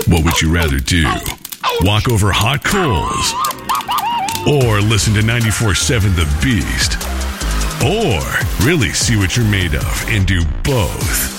What would you rather do? Walk over hot coals? Or listen to 94.7 The Beast? Or really see what you're made of and do both?